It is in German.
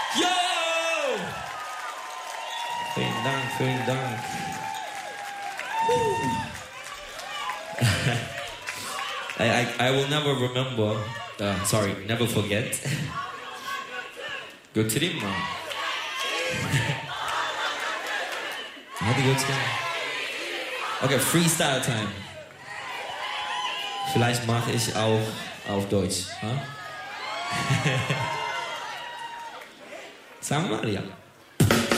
Yo! Vielen Dank, vielen Dank. I will never remember, never forget. Götüreyim mi? Hadi götür. Okay, Freestyle Time. Vielleicht mache ich auch auf Deutsch. Huh? Sagen wir mal, ja.